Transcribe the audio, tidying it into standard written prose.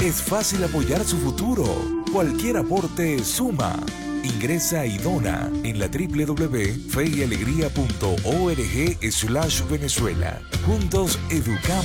Es fácil apoyar su futuro. Cualquier aporte suma. Ingresa y dona en la www.feyyalegría.org/Venezuela. Juntos educamos.